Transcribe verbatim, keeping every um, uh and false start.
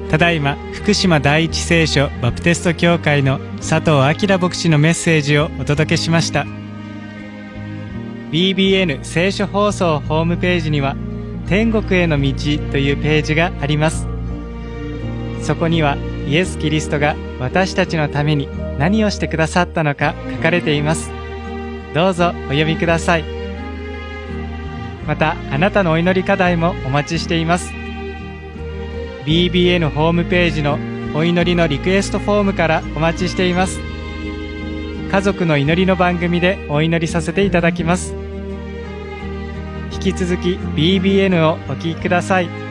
ただいま福島第一聖書バプテスト教会の佐藤明牧師のメッセージをお届けしました。 ビービーエヌ 聖書放送ホームページには天国への道というページがあります。そこにはイエス・キリストが私たちのために何をしてくださったのか書かれています。どうぞお読みください。またあなたのお祈り課題もお待ちしています。ビービーエヌ ホームページのお祈りのリクエストフォームからお待ちしています。家族の祈りの番組でお祈りさせていただきます。引き続き ビービーエヌ をお聞きください。